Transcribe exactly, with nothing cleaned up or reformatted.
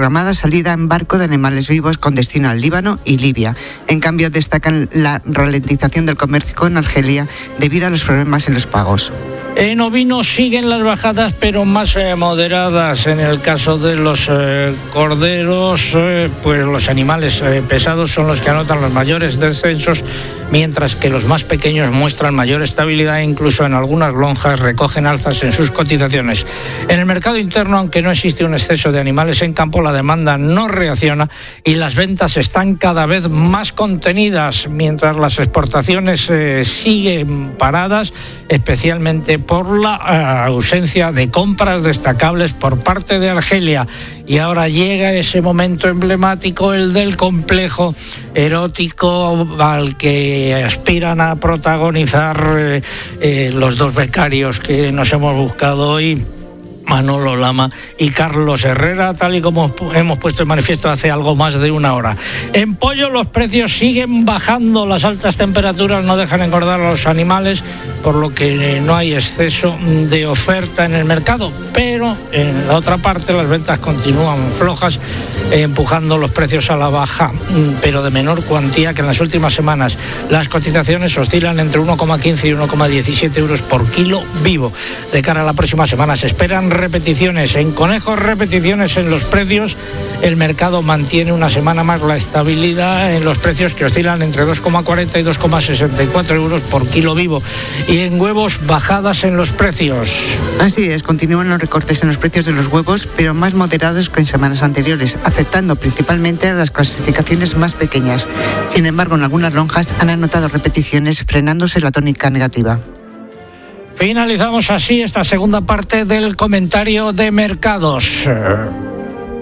programada salida en barco de animales vivos con destino al Líbano y Libia. En cambio, destacan la ralentización del comercio con Argelia debido a los problemas en los pagos. En ovino siguen las bajadas, pero más eh, moderadas. En el caso de los eh, corderos, eh, pues los animales eh, pesados son los que anotan los mayores descensos, mientras que los más pequeños muestran mayor estabilidad e incluso en algunas lonjas recogen alzas en sus cotizaciones. En el mercado interno, aunque no existe un exceso de animales en campo, la demanda no reacciona y las ventas están cada vez más contenidas, mientras las exportaciones eh, siguen paradas, especialmente por la uh, ausencia de compras destacables por parte de Argelia. Y ahora llega ese momento emblemático, el del complejo erótico al que aspiran a protagonizar eh, eh, los dos becarios que nos hemos buscado hoy, Manolo Lama y Carlos Herrera, tal y como hemos puesto en manifiesto hace algo más de una hora. En pollo los precios siguen bajando, las altas temperaturas no dejan engordar a los animales, por lo que no hay exceso de oferta en el mercado, pero en la otra parte las ventas continúan flojas, eh, empujando los precios a la baja, pero de menor cuantía que en las últimas semanas. Las cotizaciones oscilan entre uno coma quince y uno coma diecisiete euros por kilo vivo. De cara a la próxima semana se esperan repeticiones. En conejos, repeticiones en los precios. El mercado mantiene una semana más la estabilidad en los precios, que oscilan entre dos coma cuarenta y dos coma sesenta y cuatro euros por kilo vivo. Y en huevos, bajadas en los precios. Así es, continúan los recortes en los precios de los huevos, pero más moderados que en semanas anteriores, afectando principalmente a las clasificaciones más pequeñas. Sin embargo, en algunas lonjas han anotado repeticiones, frenándose la tónica negativa. Finalizamos así esta segunda parte del comentario de mercados.